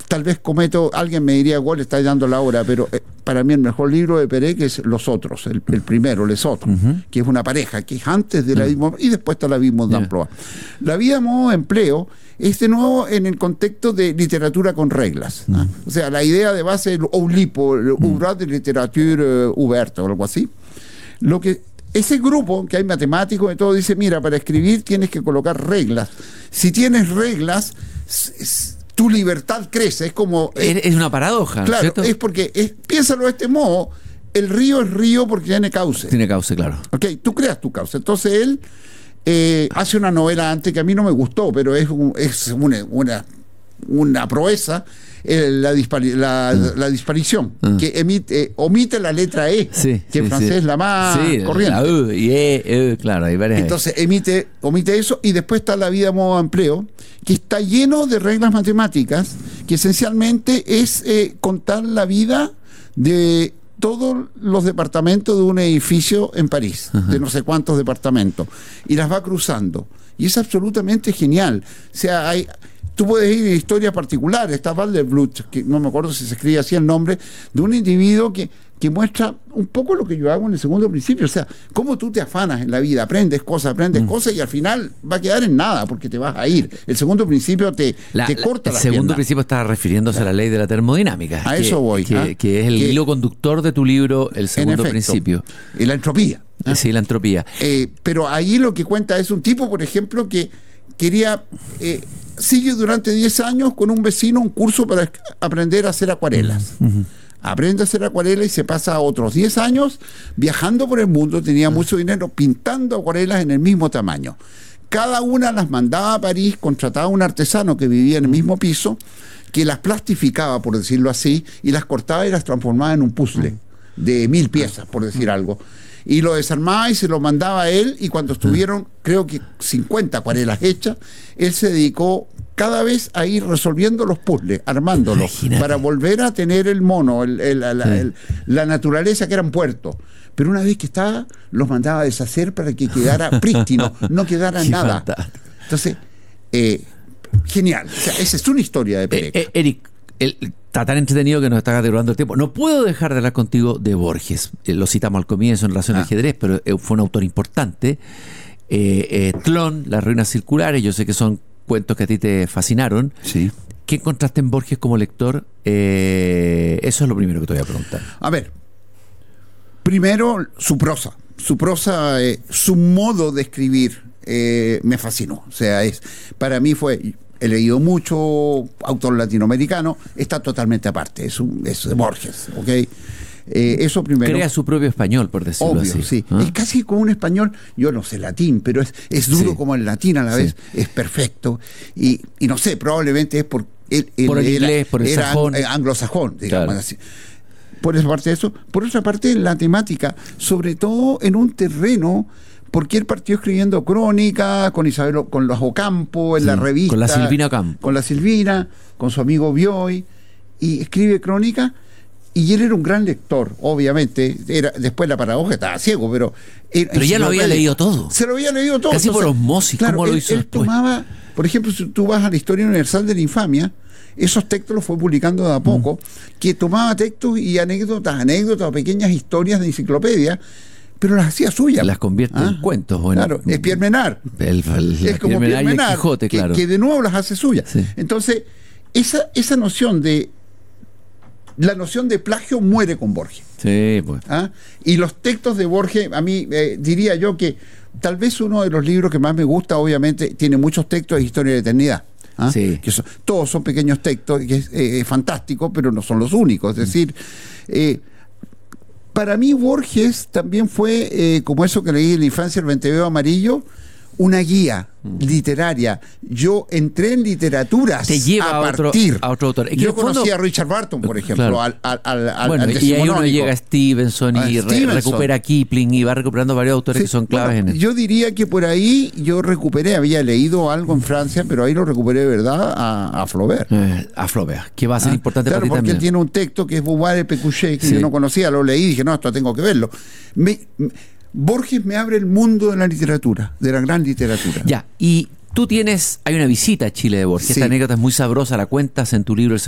tal vez alguien me diría, igual está dando la hora, pero para mí el mejor libro de Perec es Los Otros, el primero, Les Otros, que es una pareja, que es antes de la vie y después está la vie d'emploi. La vida modo de empleo es de nuevo en el contexto de literatura con reglas. O sea, la idea de base es Oulipo, Ouvrage de Literature Ouverte o algo así. Lo que ese grupo, que hay matemáticos y todo, dice, mira, para escribir tienes que colocar reglas. Si tienes reglas, tu libertad crece. Es como... Es una paradoja, claro, ¿cierto? Es porque, piénsalo de este modo, el río es río porque tiene cauce. Tiene cauce, claro. Ok, tú creas tu cauce. Entonces él hace una novela antes que a mí no me gustó, pero es una proeza, la disparición, que omite la letra E, que en francés es la más corriente. La U y claro, hay varias. Entonces omite eso, y después está La vida modo de empleo, que está lleno de reglas matemáticas, que esencialmente es contar la vida de todos los departamentos de un edificio en París, de no sé cuántos departamentos, y las va cruzando. Y es absolutamente genial. O sea, tú puedes ir a historias particulares. Está Walderblut, que no me acuerdo si se escribe así el nombre, de un individuo que muestra un poco lo que yo hago en el segundo principio. O sea, cómo tú te afanas en la vida, aprendes cosas y al final va a quedar en nada porque te vas a ir. El segundo principio te corta la El segundo piernas. principio está refiriéndose a la ley de la termodinámica. Eso voy. Que es el hilo conductor de tu libro, el segundo principio. Y la entropía. Sí, la entropía. Pero ahí lo que cuenta es un tipo, por ejemplo, que quería... sigue durante 10 años con un vecino un curso para aprender a hacer acuarelas. Aprende a hacer acuarelas y se pasa otros 10 años viajando por el mundo, tenía mucho dinero, pintando acuarelas en el mismo tamaño. Cada una las mandaba a París, contrataba a un artesano que vivía en el mismo piso, que las plastificaba, por decirlo así, y las cortaba y las transformaba en un puzzle de 1000 piezas, por decir algo. Y lo desarmaba y se lo mandaba a él, y cuando estuvieron, creo que 50 acuarelas hechas, él se dedicó cada vez a ir resolviendo los puzzles, armándolos, para volver a tener el mono, la naturaleza que eran puertos. Pero una vez que estaba, los mandaba a deshacer para que quedara prístino, no quedara nada. Entonces, genial. O sea, esa es una historia de Perec. Eric, está tan entretenido que nos está durando el tiempo. No puedo dejar de hablar contigo de Borges. Lo citamos al comienzo en relación al ajedrez, pero fue un autor importante. Tlón, Las ruinas circulares, yo sé que son cuentos que a ti te fascinaron. Sí. ¿Qué encontraste en Borges como lector? Eso es lo primero que te voy a preguntar. A ver, primero su prosa, su modo de escribir me fascinó. O sea, para mí he leído mucho autor latinoamericano, está totalmente aparte, es de Borges, ¿ok? Eso primero. Crea su propio español, por decirlo obvio, así. Sí. Es casi como un español, yo no sé latín, pero es duro como el latín a la vez, es perfecto. Y no sé, probablemente es por el inglés, por el sajón. Anglosajón, digamos, claro. Así. Por esa parte de eso. Por otra parte, la temática, sobre todo en un terreno, porque él partió escribiendo crónica con Isabel, con los Ocampo, en la revista. Con la Silvina Ocampo. Con la Silvina, con su amigo Bioy, y escribe crónica. Y él era un gran lector, obviamente. Después la paradoja, estaba ciego, pero ya lo había leído todo. Se lo había leído todo. Casi por osmosis, claro, ¿cómo lo hizo él después? tomaba, por ejemplo, si tú vas a la Historia Universal de la Infamia, esos textos los fue publicando de a poco, que tomaba textos y anécdotas o pequeñas historias de enciclopedia, pero las hacía suyas. Las convierte en cuentos. Bueno, claro, es Pierre Menard. Es como Pierre Menard y el Quijote, claro. Que de nuevo las hace suyas. Sí. Entonces, esa noción de... La noción de plagio muere con Borges. Sí, pues. Y los textos de Borges, a mí diría yo que tal vez uno de los libros que más me gusta, obviamente, tiene muchos textos de Historia de la Eternidad. Sí. Que todos son pequeños textos, que es fantástico, pero no son los únicos. Es decir, para mí Borges también fue, como eso que leí en la infancia, El Venteveo Amarillo, una guía literaria. Yo entré en literatura te lleva a otro autor. Yo conocí a Richard Barton, por ejemplo, claro. al y ahí uno llega a Stevenson y recupera a Kipling y va recuperando varios autores que son claves en eso. Yo diría que por ahí yo recuperé, había leído algo en Francia, pero ahí lo recuperé de verdad a Flaubert. A Flaubert, que va a ser importante para ti porque también. Él tiene un texto que es Bouvard et Pécuchet, que yo no conocía, lo leí y dije, no, esto tengo que verlo. Borges me abre el mundo de la literatura, de la gran literatura. Ya, y hay una visita a Chile de Borges. Sí. Esta anécdota es muy sabrosa, la cuentas en tu libro